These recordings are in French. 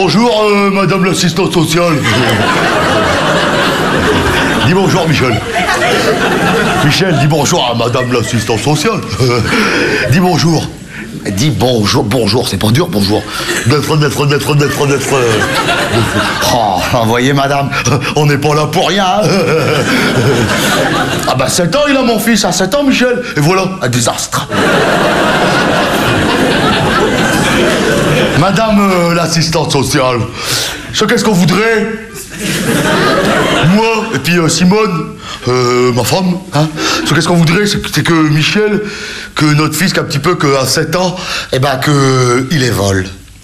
bonjour, madame l'assistante sociale. Dis bonjour, Michel. Michel, dis bonjour à madame l'assistante sociale. Dis bonjour. Dis bonjour, bonjour, c'est pas dur, bonjour. D'être. Oh, voyez, madame, on n'est pas là pour rien. Ah bah 7 ans, il a mon fils, à 7 ans, Michel. Et voilà, un désastre. Madame l'assistante sociale, qu'est-ce qu'on voudrait? Moi, et puis Simone, ma femme, hein. Qu'est-ce qu'on voudrait, c'est que Michel, que notre fils, qu'un petit peu, qu'à 7 ans, eh ben, qu'il évole.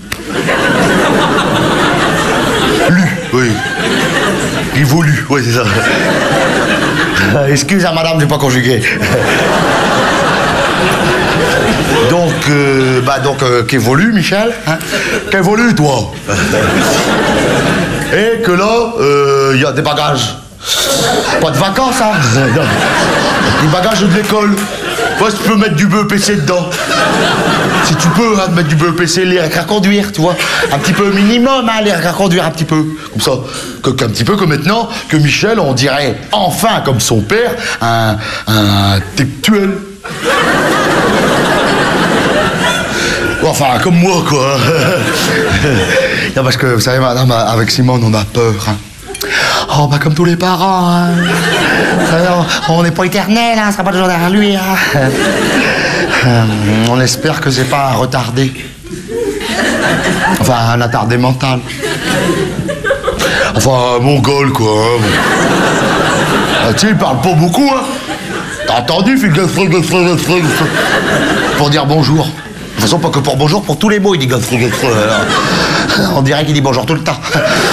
Oui. Évolue, oui, c'est ça. Excuse, hein, madame, j'ai pas conjugué. Donc, qu'évolue, Michel, hein? Qu'évolue, toi. Et que là, il y a des bagages. Pas de vacances, hein? Des bagages de l'école. Ouais, si tu peux mettre du BEPC dedans. Si tu peux, hein, mettre du BEPC, les à conduire, tu vois. Un petit peu minimum, hein, les à conduire un petit peu. Comme ça. Qu'un petit peu comme maintenant, que Michel, on dirait, enfin, comme son père, un intellectuel. Enfin, comme moi, quoi. Non, parce que, vous savez, madame, avec Simone, on a peur, hein. Oh, bah, comme tous les parents, hein. Vous savez, on n'est pas éternel, hein, ça sera pas toujours derrière lui, hein. On espère que c'est pas un retardé. Enfin, un attardé mental. Enfin, un mongol, quoi. Hein. Ah, tu sais, il parle pas beaucoup, hein. T'as entendu, fil pour dire bonjour. De toute façon, pas que pour bonjour, pour tous les mots, il dit on dirait qu'il dit bonjour tout le temps.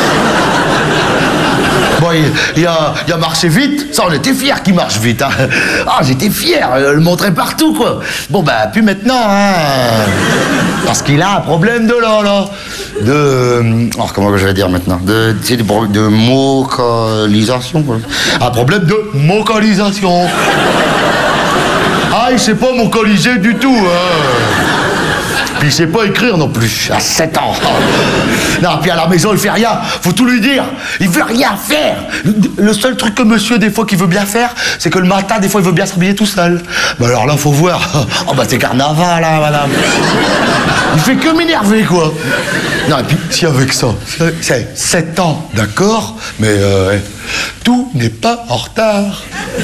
Bon, il a marché vite, ça on était fiers qu'il marche vite, hein. Ah, j'étais fier, le montrer partout, quoi. Bon, bah, puis maintenant, hein, parce qu'il a un problème de là. Alors, comment je vais dire maintenant? De vocalisation, quoi. Un problème de vocalisation. Ah, il sait pas vocaliser du tout, hein. Puis il sait pas écrire non plus, à 7 ans. Non, puis à la maison, il fait rien. Faut tout lui dire. Il veut rien faire. Le seul truc que monsieur, des fois, qu'il veut bien faire, c'est que le matin, des fois, il veut bien s'habiller tout seul. Bah alors là, faut voir. Oh bah c'est carnaval, là, madame. Il fait que m'énerver, quoi. Non, et puis, si avec ça, c'est 7 ans, d'accord, mais tout n'est pas en retard.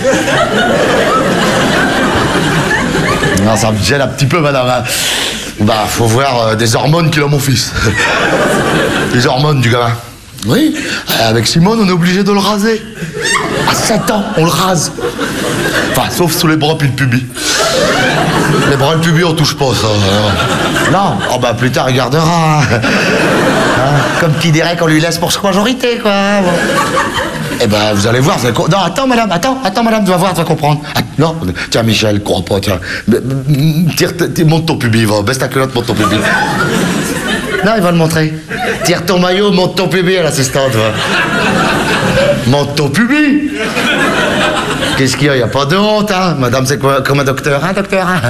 Non, ça me gêne un petit peu, madame. Hein. Bah, faut voir des hormones qu'il a, mon fils. Des hormones du gamin. Oui, avec Simone, on est obligé de le raser. À 7 ans, on le rase. Enfin, sauf sous les bras puis le pubis. Les bras et le pubis, on touche pas, ça. Non, oh bah, plus tard, il gardera. Hein, comme qui dirait qu'on lui laisse pour sa majorité, quoi. Bon. Eh ben, vous allez voir, vous allez... Non, attends, madame, tu vas voir, tu vas comprendre. Ah, non, tiens, Michel, crois pas, tiens. Monte ton pubis, va, baisse ta culotte, monte ton pubis. Non, il va le montrer. Tire ton maillot, monte ton pubis à l'assistante, va. Monte ton pubis. Qu'est-ce qu'il y a? Il n'y a pas de honte, hein. Madame, c'est quoi, comme un docteur, hein, docteur, hein.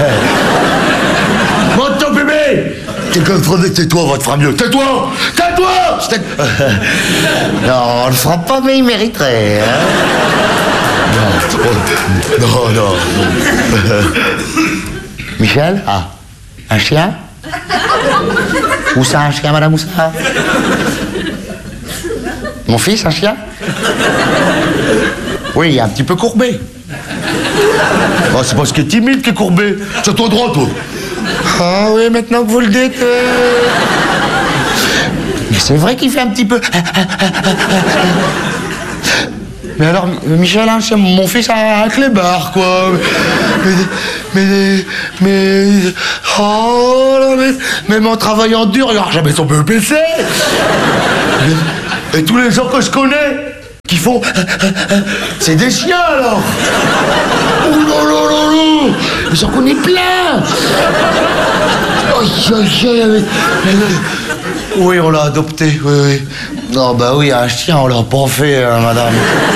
Monte ton pubis. Tais-toi, va te faire mieux. Tais-toi. Non, on le fera pas, mais il mériterait, hein. Non. Michel? Ah, un chien? Où ça, un chien, madame, où ça? Mon fils, un chien? Oui, il est un petit peu courbé. Oh, c'est parce qu'il est timide qu'il est courbé. C'est toi droit, toi. Ah oui, maintenant que vous le dites... Mais c'est vrai qu'il fait un petit peu... Mais alors, Michel, hein, mon fils a un clébard, quoi. Oh là, mais en travaillant dur, il n'aura jamais son BEPC. Et tous les gens que je connais, qui font... C'est des chiens, alors. Oh là là là là. Mais j'en connais plein. Oui, on l'a adopté, oui. Non, bah oui, un chien, on l'a pas fait, hein, madame.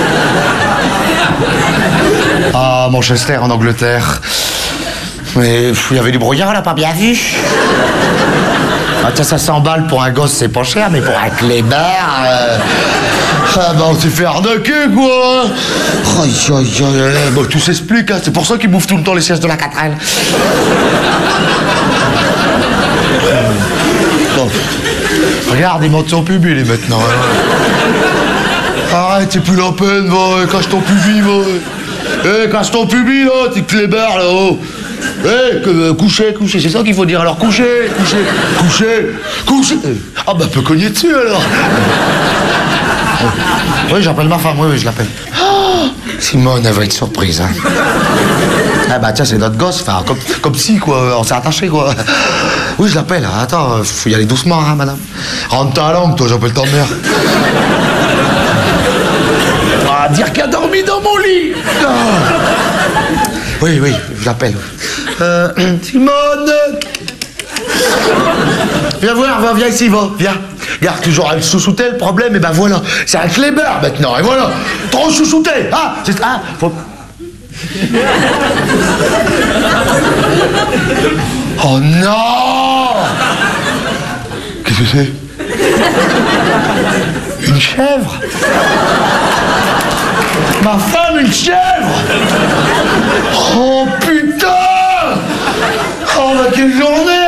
Ah, Manchester, en Angleterre. Mais il y avait du brouillard, on l'a pas bien vu. Ah tiens, ça 100 balles pour un gosse, c'est pas cher, mais pour un clébard... Ah bah on s'est fait arnaquer, quoi. Aïe, aïe, aïe. Bon, tout s'explique, hein. C'est pour ça qu'ils bouffent tout le temps les sièges de la 4L. Bon. Regarde, il monte son pubis, les maintenant. Hein. Arrête, c'est plus la peine, va. Cache ton pubis, va. Cache ton pubis, là, t'es clébard, là-haut. Couchez, c'est ça qu'il faut dire. Alors, couchez. Ah bah, peut cogner dessus, alors. Oui, j'appelle ma femme, oui, je l'appelle. Oh, Simone, elle va être surprise, hein. Ah bah tiens, c'est notre gosse, enfin, comme si, quoi, on s'est attaché, quoi. Oui, je l'appelle, attends, faut y aller doucement, hein, madame. Rentre ta langue, toi, j'appelle ta mère. Ah, dire qu'elle a dormi dans mon lit. Ah. Oui, je l'appelle. Simone. Viens voir, viens ici, viens. Regarde, toujours à le chouchouter, le problème, et ben voilà, c'est un clébard maintenant, et voilà, trop chouchouté, ah, c'est ça, faut... Oh non! Qu'est-ce que c'est? Une chèvre? Ma femme, une chèvre? Oh putain! Oh, bah quelle journée!